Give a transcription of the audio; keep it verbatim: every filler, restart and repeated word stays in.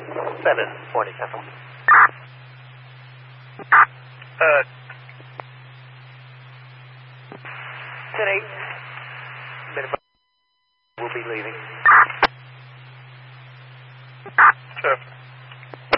seven forty Central. Uh, ten eight. We'll be leaving. Sure.